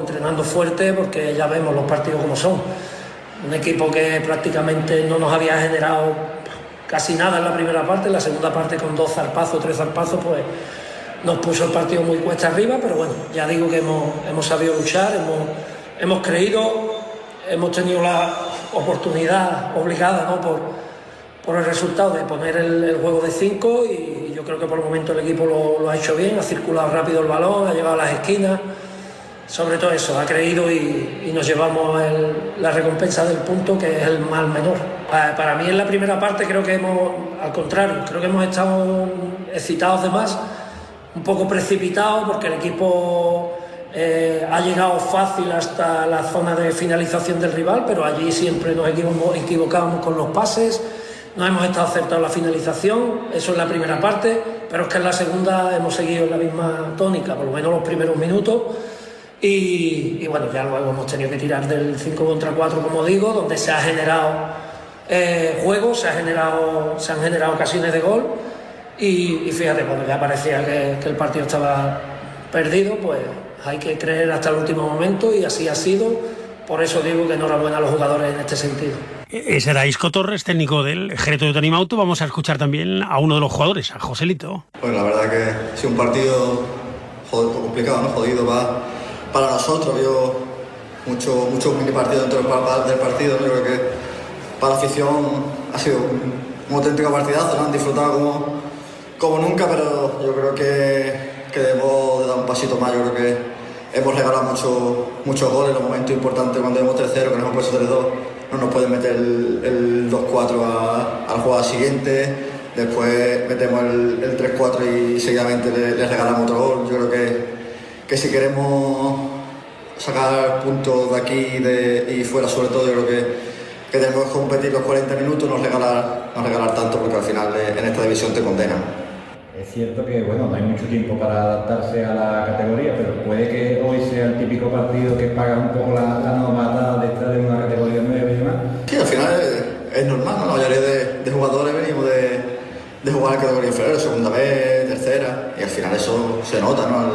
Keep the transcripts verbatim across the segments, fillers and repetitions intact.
entrenando fuerte, porque ya vemos los partidos como son. Un equipo que prácticamente no nos había generado casi nada en la primera parte, en la segunda parte con dos zarpazos, tres zarpazos, pues nos puso el partido muy cuesta arriba, pero bueno, ya digo que hemos, hemos sabido luchar, hemos, hemos creído, hemos tenido la oportunidad obligada, ¿no?, por, por el resultado de poner el, el juego de cinco, y yo creo que por el momento el equipo lo, lo ha hecho bien, ha circulado rápido el balón, ha llegado a las esquinas, sobre todo eso, ha creído y, y nos llevamos el, la recompensa del punto, que es el mal menor. Para, para mí en la primera parte creo que hemos, al contrario, creo que hemos estado excitados de más, un poco precipitados, porque el equipo eh, ha llegado fácil hasta la zona de finalización del rival, pero allí siempre nos equivocábamos con los pases, no hemos estado acertados en la finalización, eso es la primera parte, pero es que en la segunda hemos seguido en la misma tónica, por lo menos los primeros minutos. Y, y bueno, ya luego hemos tenido que tirar del cinco contra cuatro, como digo, donde se ha generado eh, juego, se, ha generado, se han generado ocasiones de gol, y, y fíjate, cuando ya parecía que, que el partido estaba perdido, pues hay que creer hasta el último momento, y así ha sido. Por eso digo que enhorabuena a los jugadores en este sentido. Ese era Isco Torres, técnico del Jerez de Tanimauto. Vamos a escuchar también a uno de los jugadores, a Joselito. Bueno, la verdad que ha sido un partido joder, complicado, ¿no? Jodido para, para nosotros. Yo mucho, mucho mini partido dentro del partido, ¿no? Yo creo que para la afición ha sido un auténtico partidazo, ¿no? Han disfrutado como, como nunca, pero yo creo que, que debemos de dar un pasito más. Yo creo que hemos regalado muchos muchos goles en los momentos importantes, cuando hemos tres cero, que nos hemos puesto tres dos, no nos pueden meter el, el dos cuatro al juego siguiente, después metemos el, el tres cuatro y seguidamente le, le regalamos otro gol. Yo creo que, que si queremos sacar puntos de aquí de, y fuera, sobre todo, yo creo que, que tenemos que competir los cuarenta minutos, no regalar, no regalar tanto, porque al final en esta división te condenan. Es cierto que bueno, no hay mucho tiempo para adaptarse a la categoría, pero puede que hoy sea el típico partido que paga un poco la, la novatada de estar en una categoría nueva y demás. Sí, al final es, es normal, ¿no? La mayoría de, de jugadores venimos de, de jugar en categoría inferior, segunda vez, tercera, y al final eso se nota, ¿no?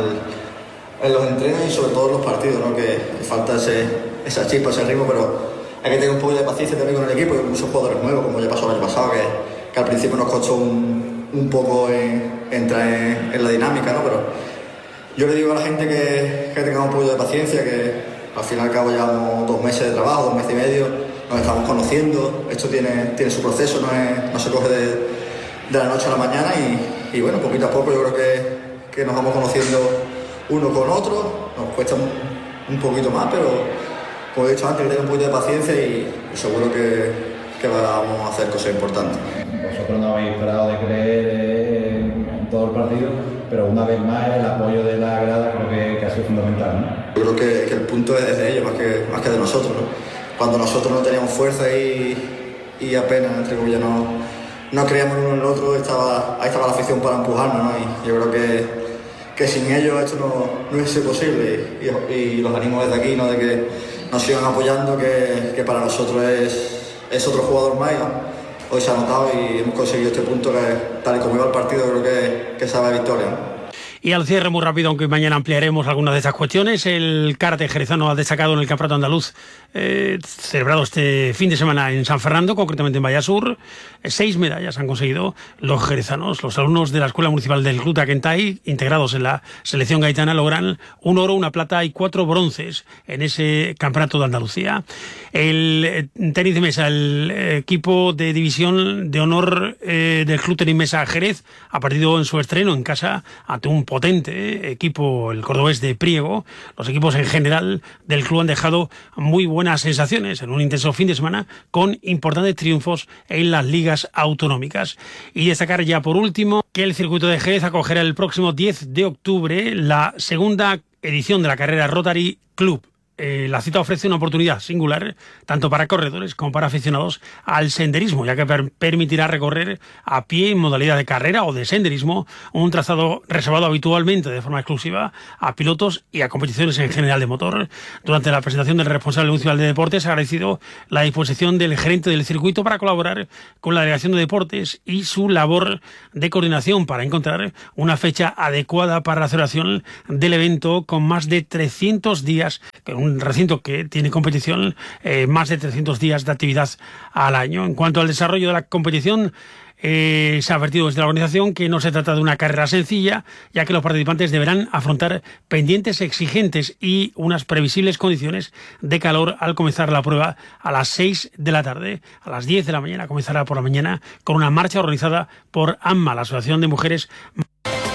El, en los entrenos y sobre todo en los partidos, ¿no? Que, que falta ese, esa chispa, ese ritmo, pero hay que tener un poco de paciencia también con el equipo, y con muchos jugadores nuevos, como ya pasó el año pasado, que, que al principio nos costó un un poco en, entrar en, en la dinámica, ¿no? Pero yo le digo a la gente que, que tengamos un poco de paciencia, que al fin y al cabo llevamos dos meses de trabajo, dos meses y medio, nos estamos conociendo, esto tiene, tiene su proceso, no, es, no se coge de, de la noche a la mañana, y, y bueno, poquito a poco yo creo que, que nos vamos conociendo uno con otro, nos cuesta un, un poquito más, pero como he dicho antes, que tenga un poquito de paciencia, y, y seguro que, que vamos a hacer cosas importantes. Vosotros no habéis parado de creer en, en todo el partido, pero una vez más el apoyo de la grada creo que, que ha sido fundamental, ¿no? Yo creo que, que el punto es de ellos más que, más que de nosotros, ¿no? Cuando nosotros no teníamos fuerza y, y apenas, entre comillas, no, no creíamos uno en el otro, estaba, ahí estaba la afición para empujarnos, ¿no? Y yo creo que, que sin ellos esto no, no hubiese posible, y, y los animo desde aquí, ¿no? De que nos sigan apoyando, que, que para nosotros es, es otro jugador más, ¿no? Hoy se ha notado y hemos conseguido este punto que, tal y como iba el partido, creo que, que sabe a victoria, ¿no? Y al cierre, muy rápido, aunque mañana ampliaremos algunas de estas cuestiones, el karate jerezano ha destacado en el Campeonato Andaluz, eh, celebrado este fin de semana en San Fernando, concretamente en Vallasur. Seis medallas han conseguido los jerezanos. Los alumnos de la Escuela Municipal del Club Taquentay, integrados en la selección gaitana, logran un oro, una plata y cuatro bronces en ese Campeonato de Andalucía. El tenis de mesa, el equipo de división de honor eh, del Club Tenis Mesa Jerez, ha partido en su estreno en casa ante un potente equipo, el cordobés de Priego. Los equipos en general del club han dejado muy buenas sensaciones en un intenso fin de semana, con importantes triunfos en las ligas autonómicas. Y destacar ya por último que el circuito de Jerez acogerá el próximo diez de octubre la segunda edición de la carrera Rotary Club. eh, la cita ofrece una oportunidad singular tanto para corredores como para aficionados al senderismo, ya que per- permitirá recorrer a pie en modalidad de carrera o de senderismo un trazado reservado habitualmente de forma exclusiva a pilotos y a competiciones en general de motor. Durante la presentación del responsable municipal de deportes ha agradecido la disposición del gerente del circuito para colaborar con la delegación de deportes y su labor de coordinación para encontrar una fecha adecuada para la celebración del evento, con más de trescientos días, con un recinto que tiene competición, eh, más de trescientos días de actividad al año. En cuanto al desarrollo de la competición, Eh, se ha advertido desde la organización que no se trata de una carrera sencilla, ya que los participantes deberán afrontar pendientes exigentes y unas previsibles condiciones de calor al comenzar la prueba a las seis de la tarde. A las diez de la mañana comenzará por la mañana con una marcha organizada por AMMA, la Asociación de Mujeres